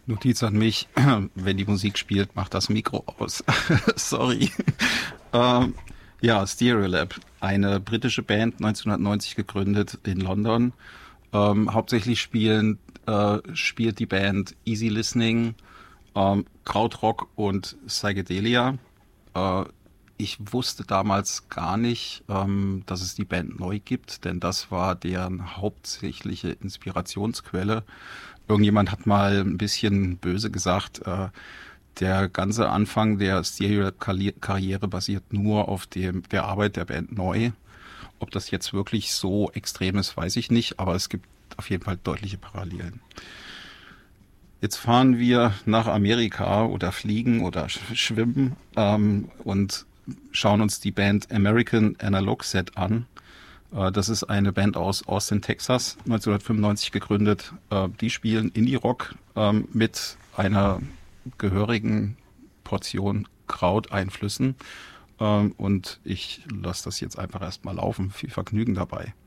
Notiz an mich, wenn die Musik spielt, macht das Mikro aus. Sorry. Ähm, ja, Stereolab, eine britische Band, 1990 gegründet in London. Hauptsächlich spielt die Band Easy Listening, Krautrock und Psychedelia. Äh, Ich wusste damals gar nicht, dass es die Band neu gibt, denn das war deren hauptsächliche Inspirationsquelle. Irgendjemand hat mal ein bisschen böse gesagt, der ganze Anfang der Stereo-Karriere basiert nur auf der Arbeit der Band neu. Ob das jetzt wirklich so extrem ist, weiß ich nicht, aber es gibt auf jeden Fall deutliche Parallelen. Jetzt fahren wir nach Amerika oder fliegen oder schwimmen und schauen uns die Band American Analog Set an. Das ist eine Band aus Austin, Texas, 1995 gegründet. Die spielen Indie-Rock mit einer gehörigen Portion Krauteinflüssen. Und ich lasse das jetzt einfach erstmal laufen. Viel Vergnügen dabei.